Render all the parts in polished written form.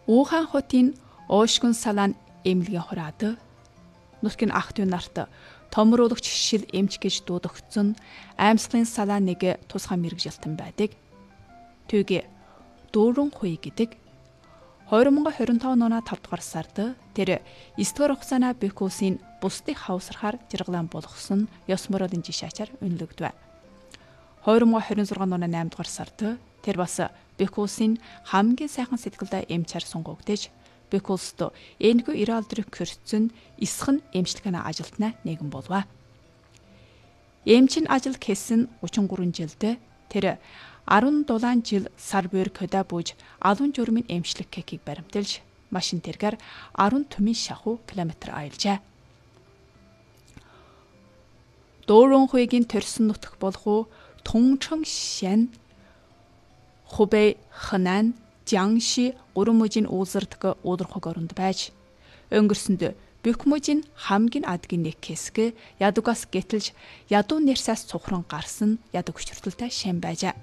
Уухан хотын оошгон салаан эмнэлгийн хураад нутгийн ах トゥ нарт томруулагч шил эмч гэж дуудагдсан аймсгалын салаан нэг тусгай мэрэгжилтэн байдаг. Түүгээ дүүрэн хуй гэдэг. 2025 оны 5 дугаар сард тэр 9 дугаар хугацаана Бекусийн бусдыг хавсархаар жиргалан болгосон ёс мөрөлийн жишаачаар үнэлэгдэв. 2026 оны 8 дугаар сард тэр бас Бекусийн хамгийн сайхан сэтгэлдээ эмчаар сонгогдож Бекуст энэгүй 90 өдрийг көрцөн эсхэн эмчилгээний ажилтнаа нэгэн болов. Эмчин ажил хийсэн 33 жилдээ тэр 17 жил сар буйр кода бууж алун журмын эмчлэг кекийг баримталж машин тэргээр 10 түмэн шахуу километр аялжээ. Дүүрэн хуйгийн төрсөн нутаг болох Тунчэн шэн Хубэй, Хэнань, Jiangxi 3 мужийн уулзардаг уулархаг оронд байж өнгөрсөнд Бэкмужийн хамгийн адгийн нэг хэсэг ядугаас гэтэлж ядуу нэрсээс цухран гарсан ядуу хүчрэлтэй шин байжээ.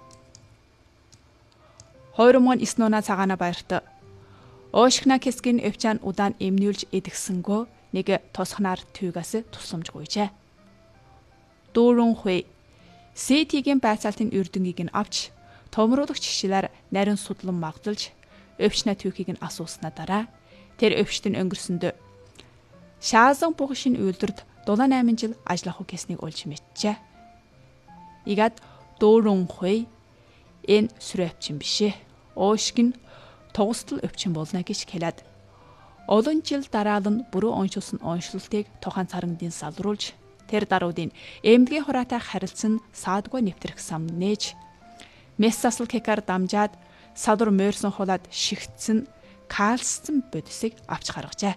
2009 оны цагаана баярт оошгна хэсгийн эвчан удаан эмнүүлж эдгсэнгөө нэг тосхнаар түйгээс тусламж гуйжээ. Дүүрэн хуй Сэтигийн байцаалтын үрдэнгийг нь авч томруулагч шишлэр нарийн судлан магдалж өвчнө түүхийг нь асууснаа дараа тэр өвчтөн өнгөрсөнд шаазан бугшин үйлдэрд 78 жил ажиллах гэснийг олж мэдчээ. Игад дүүрэн хуй энэ сүрэвчин бишээ. Оошг нь тогстол өвчин болно гэж хэлээд олон жил дараалан бүрөө оншилсан оншилтыг тохан царангын салруулж тэр даруудын эмнэлгийн хураатай харилцсан саадгүй нэвтрэх сам нээж мес засал кекар дамжаад садур морьсон хулаад шигтсэн кальцсан бодисыг авч гаргажээ.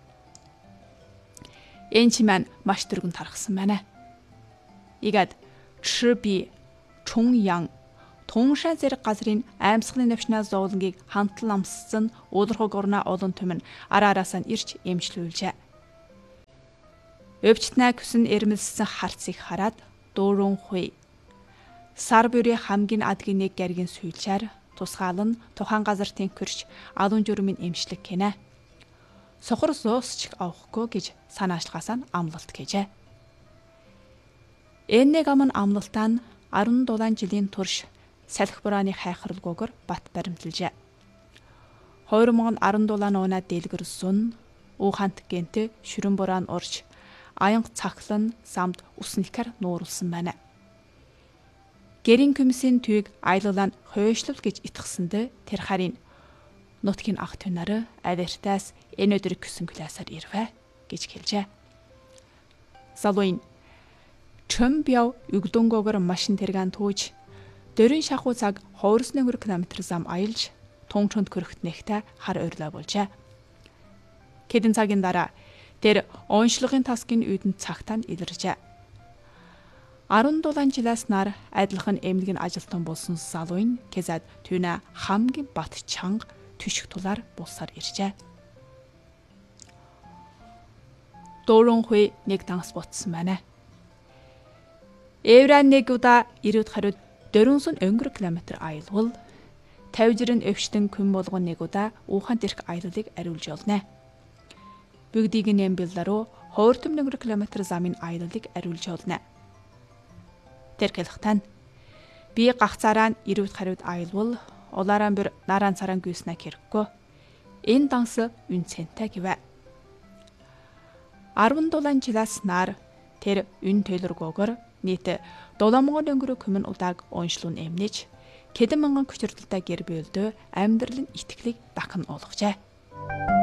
Энэ ч маань маш дөргөн тархсан байна. Игад Чжби, Чуньян, Туншаа зэрэг газрын аймсгалын навшнаа зовлонгийг хантлан амссан уулархаг орноо олон түмэн араараасаа нь ирж эмчлүүлжээ. Өвчтнээ küсэн эрмэлсэн харцыг хараад дүүрэн хуй сар бүрийн хамгийн адгийн нэг гэргийн сүйчээр тусгаалan тухайн газар тэнхэрч алун журмын эмчлэг гинэ. Сохор зоосч авахгүй гэж санаачлагаас нь амлалт гэжээ. Энэ нэг амн амлалтаа нь 17 жилийн турш салхи бурааны хайхралгүйгээр бат баримталжээ. 2017 оны дэлгэр сун Ухант гэнт шүрэн бураан урж аянга цахлан самд уснихаар нууруулсан байна. Гэрийн комиссийн түйг аялалаа хойшлол гэж итгсэндээ тэр харин нутгийн ах トゥ нараа авертаас энэ өдрийг küсэн классаар ирвэ гэж хэлжээ. Залуин Чөмбяв югдөнгөөр машин тэргаан тууж дөрийн шахуу цаг 2 км зам аялж Тунчонд көрөхт нэгтээ хар ойрлоо болжээ. Хэдэн цагийн дараа тэр онцлогын тасгийн үйдэнд цагтаа илэржээ. 17 жилээс нар адилхан эмнэлгийн ажилтан болсон залуин Кезад түүнэ хамгийн бат чанга түшиг тулаар булсаар иржээ. Дүүрэн хуй нэг данс ботсон байна. Эвран нэг удаа 90 хариуд 400 км аялвал 50 жирэн өвчтөн күн болгон нэг удаа Ухаан дэрх аяллыг ариулж олно. Бүгдийг нь Эмбилдаруу 200 км замын аяллыг ариулж олно. Тэр хэлэхтэн би гагцаараа 90 хариуд аялвал улаараа бүр наран царан гүйснэ хэрэггүй. Энэ данс үнцэнтэй гэвэ. 17 жилээс нар тэр үн төлөргөөгөр нийт 7,000 өнгөрөө күмэн удааг оншлуун эмнэж хэдэн мянган хүчрэлтэй гэр бүлдөө амьдралын итгэлийг дахин олгожээ.